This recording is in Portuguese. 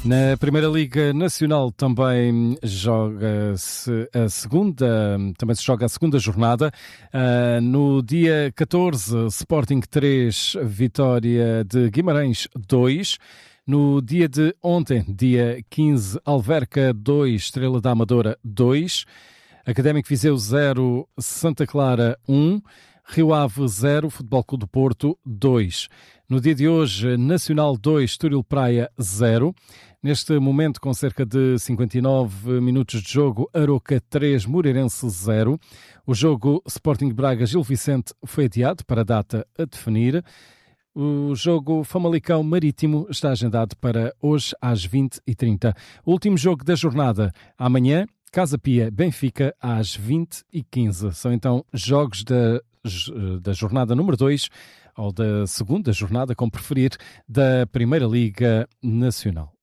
Na Primeira Liga Nacional também joga-se a segunda jornada. No dia 14, Sporting 3, Vitória de Guimarães 2. No dia de ontem, dia 15, Alverca 2, Estrela da Amadora 2. Académico Viseu 0, Santa Clara 1. Rio Ave 0, Futebol Clube do Porto 2. No dia de hoje, Nacional 2, Estoril Praia 0. Neste momento, com cerca de 59 minutos de jogo, Aroca 3, Moreirense 0. O jogo Sporting Braga-Gil Vicente foi adiado para a data a definir. O jogo Famalicão Marítimo está agendado para hoje às 20h30. O último jogo da jornada, amanhã, Casa Pia Benfica às 20h15. São então jogos da jornada número 2 ou da segunda jornada, como preferir, da Primeira Liga Nacional.